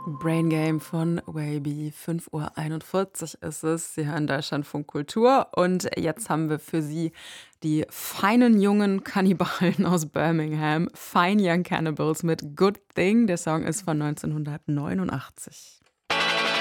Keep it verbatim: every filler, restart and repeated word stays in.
Brain Game von Wavy. fünf Uhr einundvierzig ist es. Sie hören Deutschlandfunk Kultur und jetzt haben wir für Sie die feinen jungen Kannibalen aus Birmingham, Fine Young Cannibals mit Good Thing. Der Song ist von neunzehnhundertneunundachtzig.